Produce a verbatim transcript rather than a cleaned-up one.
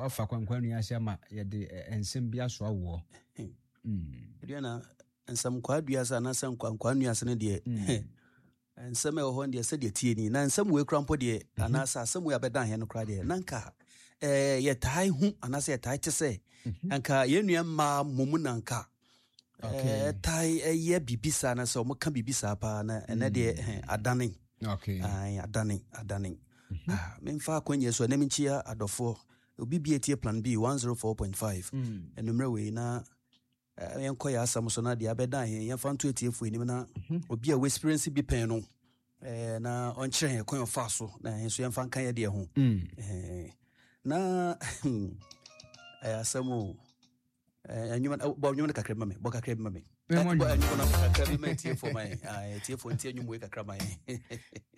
ofa kwankwa nua ase ama ye de ensem bia so awo mm na ensem kwa dua sa na san kwankwa nua ase ne de ensem e ho de se de tie ni na ensem we krampo de ana sa asem we abedan he no kra de nanka eh ye tai hu ana se tai te se anka ye nua ma momu nanka eh tai ye bibisa na so mo ka bibisa pa na ene de adane okay ai adane adane ah memfa kwanye so na minchia adofo obi bi etie plan B one oh four point five enumre we na yenko ya asam so na de abedan he yenfa nto etie fu enim na obi a we experience bi pen no eh na on kire he kwan fa so na so yenfa kan ye de ho eh na eh asamu eh anyuma bo anyuma kakra mame bo kakra mame bo anyuma kakra mame tie for my ah tie for tie anyuma kakra mame